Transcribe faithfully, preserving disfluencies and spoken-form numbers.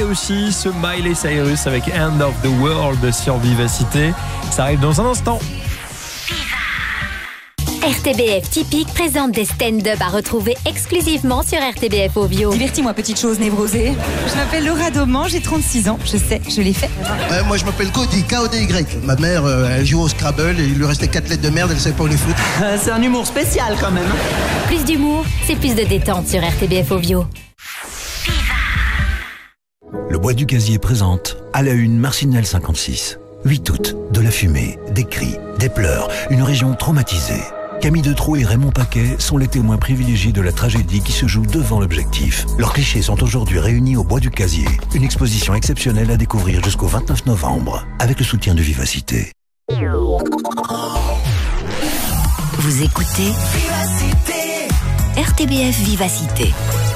aussi ce Miley Cyrus avec End of the World sur Vivacité. Ça arrive dans un instant. R T B F Typique présente des stand-up à retrouver exclusivement sur R T B F Ovio. Divertis-moi, petite chose névrosée. Je m'appelle Laura Dauman, j'ai trente-six ans. Je sais, je l'ai fait. Euh, moi, je m'appelle Cody, K O D Y. Ma mère, euh, elle joue au Scrabble et il lui restait quatre lettres de merde, elle savait pas où les foutre. Euh, c'est un humour spécial quand même. Plus d'humour, c'est plus de détente sur R T B F Ovio. Le Bois du Gazier présente à la une Marcinelle cinquante-six. huit août, de la fumée, des cris, des pleurs, une région traumatisée. Camille Detraux et Raymond Paquet sont les témoins privilégiés de la tragédie qui se joue devant l'objectif. Leurs clichés sont aujourd'hui réunis au Bois du Gazier. Une exposition exceptionnelle à découvrir jusqu'au vingt-neuf novembre, avec le soutien de Vivacité. Vous écoutez Vivacité. R T B F Vivacité.